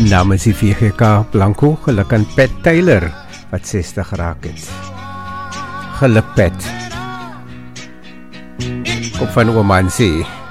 Namens die VGK Blanco, geluk aan Pat Taylor, wat 60 geraak het. Geluk Pat. Kom van oom Hansie.